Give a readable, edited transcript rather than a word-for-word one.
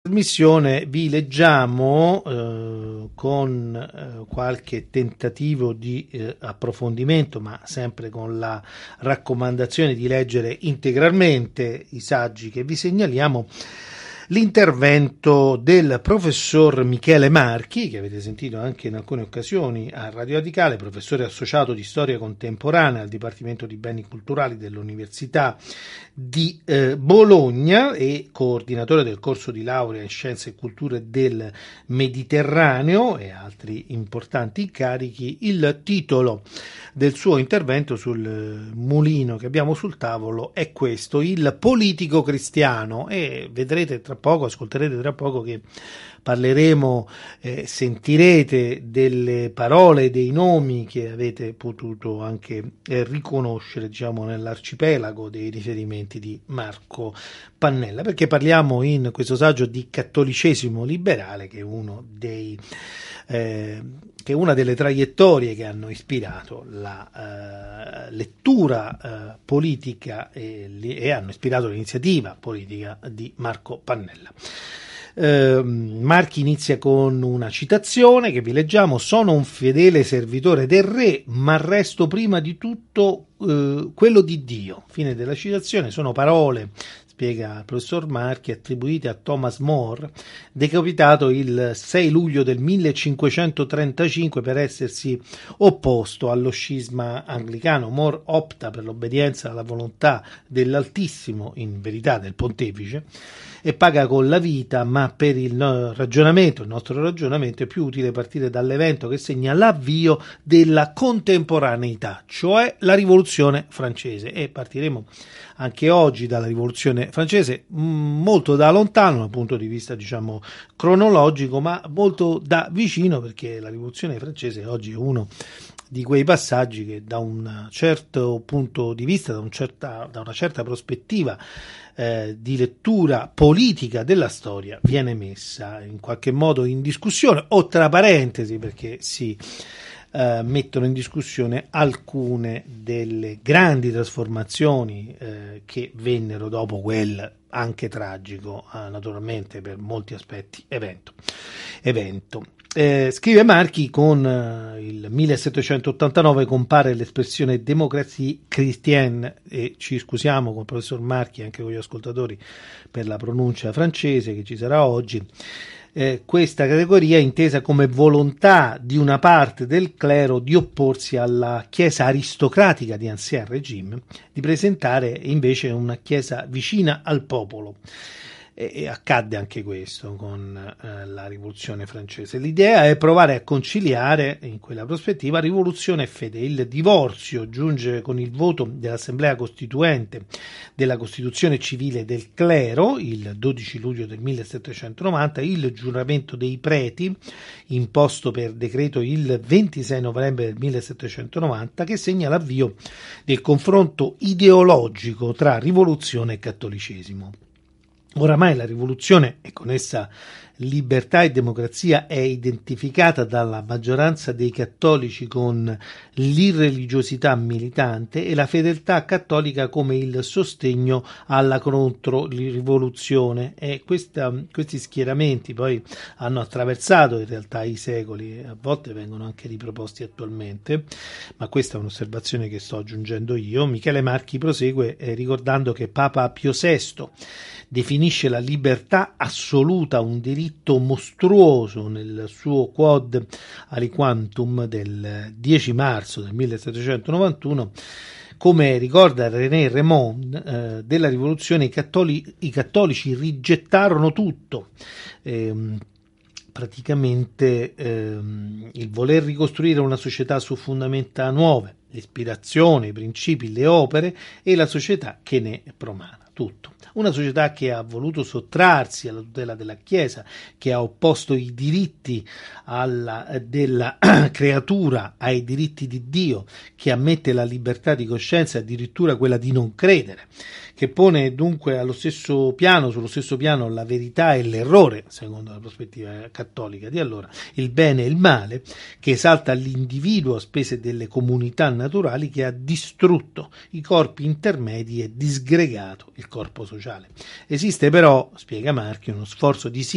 trasmissione vi leggiamo con qualche tentativo di approfondimento, ma sempre con la raccomandazione di leggere integralmente i saggi che vi segnaliamo, l'intervento del professor Michele Marchi, che avete sentito anche in alcune occasioni a Radio Radicale, professore associato di storia contemporanea al Dipartimento di Beni Culturali dell'Università di Bologna e coordinatore del corso di laurea in Scienze e Culture del Mediterraneo e altri importanti incarichi. Il titolo del suo intervento sul mulino che abbiamo sul tavolo è questo: il politico cristiano, e vedrete tra poco, ascolterete tra poco che parleremo, sentirete delle parole, dei nomi che avete potuto anche riconoscere, diciamo, nell'arcipelago dei riferimenti di Marco Pannella, perché parliamo in questo saggio di cattolicesimo liberale, che è uno dei che è una delle traiettorie che hanno ispirato la lettura politica e hanno ispirato l'iniziativa politica di Marco Pannella. Marchi inizia con una citazione che vi leggiamo: sono un fedele servitore del re, ma resto prima di tutto quello di Dio. Fine della citazione. Sono parole, spiega il professor Marchi, attribuite a Thomas More, decapitato il 6 luglio del 1535 per essersi opposto allo scisma anglicano. More opta per l'obbedienza alla volontà dell'Altissimo, in verità del pontefice, e paga con la vita, ma per il nostro ragionamento è più utile partire dall'evento che segna l'avvio della contemporaneità, cioè la rivoluzione francese, e partiremo anche oggi dalla rivoluzione francese, molto da lontano dal punto di vista, diciamo, cronologico, ma molto da vicino, perché la rivoluzione francese oggi è uno di quei passaggi che da un certo punto di vista, da una certa prospettiva di lettura politica della storia, viene messa in qualche modo in discussione, o tra parentesi, perché si mettono in discussione alcune delle grandi trasformazioni che vennero dopo quel anche tragico, naturalmente per molti aspetti, evento. Scrive Marchi: con il 1789 compare l'espressione démocratie chrétienne, e ci scusiamo con il professor Marchi, anche con gli ascoltatori, per la pronuncia francese che ci sarà oggi. Questa categoria è intesa come volontà di una parte del clero di opporsi alla chiesa aristocratica di Ancien Régime, di presentare invece una chiesa vicina al popolo. E accadde anche questo con la rivoluzione francese. L'idea è provare a conciliare in quella prospettiva rivoluzione e fede. Il divorzio giunge con il voto dell'Assemblea Costituente della Costituzione civile del clero il 12 luglio del 1790, il giuramento dei preti imposto per decreto il 26 novembre del 1790, che segna l'avvio del confronto ideologico tra rivoluzione e cattolicesimo. Oramai la rivoluzione, e con essa libertà e democrazia, è identificata dalla maggioranza dei cattolici con l'irreligiosità militante e la fedeltà cattolica come il sostegno alla controrivoluzione, e questi schieramenti poi hanno attraversato in realtà i secoli e a volte vengono anche riproposti attualmente, ma questa è un'osservazione che sto aggiungendo io. Michele Marchi prosegue ricordando che Papa Pio VI definisce la libertà assoluta un diritto mostruoso nel suo Quod aliquantum del 10 marzo del 1791. Come ricorda René Raymond, della rivoluzione i cattolici rigettarono tutto. Praticamente il voler ricostruire una società su fondamenta nuove, l'ispirazione, i principi, le opere e la società che ne promana, tutto. Una società che ha voluto sottrarsi alla tutela della Chiesa, che ha opposto i diritti della creatura ai diritti di Dio, che ammette la libertà di coscienza e addirittura quella di non credere, che pone dunque sullo stesso piano la verità e l'errore, secondo la prospettiva cattolica di allora, il bene e il male, che esalta l'individuo a spese delle comunità naturali, che ha distrutto i corpi intermedi e disgregato il corpo sociale. Esiste però, spiega Marchi, uno sforzo di